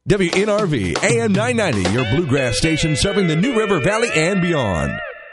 WNRV AM 990, your bluegrass station serving the New River Valley and beyond.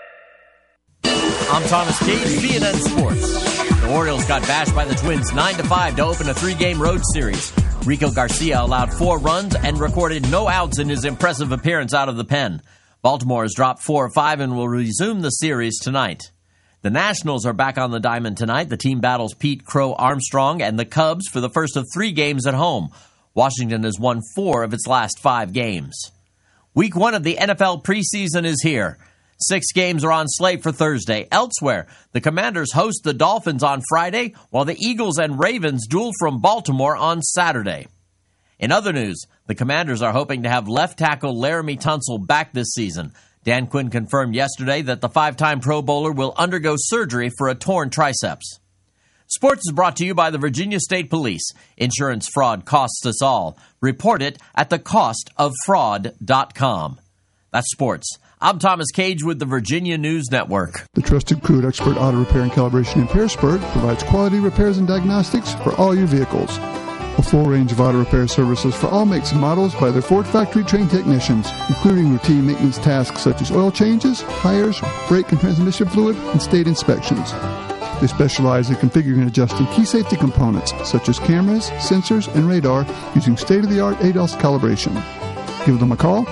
I'm Thomas Cage, CNN Sports. The Orioles got bashed by the Twins 9-5 to open a 3-game road series. Rico Garcia allowed 4 runs and recorded no outs in his impressive appearance out of the pen. Baltimore has dropped 4 of 5 and will resume the series tonight. The Nationals are back on the diamond tonight. The team battles Pete Crow Armstrong and the Cubs for the first of 3 games at home. Washington has won 4 of its last 5 games. Week 1 of the NFL preseason is here. 6 games are on slate for Thursday. Elsewhere, the Commanders host the Dolphins on Friday, while the Eagles and Ravens duel from Baltimore on Saturday. In other news, the Commanders are hoping to have left tackle Laramie Tunsil back this season. Dan Quinn confirmed yesterday that the 5-time Pro Bowler will undergo surgery for a torn triceps. Sports is brought to you by the Virginia State Police. Insurance fraud costs us all. Report it at thecostoffraud.com. That's sports. I'm Thomas Cage with the Virginia News Network. The trusted crew at Expert Auto Repair and Calibration in Pearisburg provides quality repairs and diagnostics for all your vehicles. A full range of auto repair services for all makes and models by their Ford factory-trained technicians, including routine maintenance tasks such as oil changes, tires, brake and transmission fluid, and state inspections. They specialize in configuring and adjusting key safety components such as cameras, sensors, and radar using state-of-the-art ADAS calibration. Give them a call,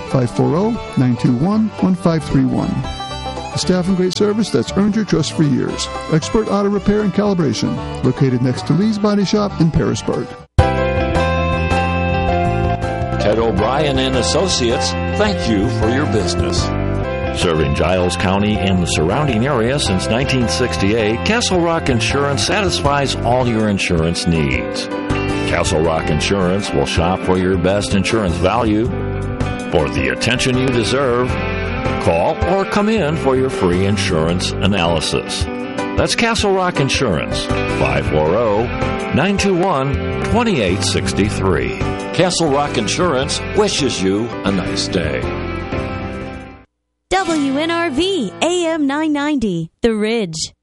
540-921-1531. The staff and great service that's earned your trust for years. Expert Auto Repair and Calibration, located next to Lee's Body Shop in Pearisburg. Ted O'Brien and Associates, thank you for your business. Serving Giles County and the surrounding area since 1968, Castle Rock Insurance satisfies all your insurance needs. Castle Rock Insurance will shop for your best insurance value. For the attention you deserve, call or come in for your free insurance analysis. That's Castle Rock Insurance, 540-921-2863. Castle Rock Insurance wishes you a nice day. WNRV AM 990, The Ridge.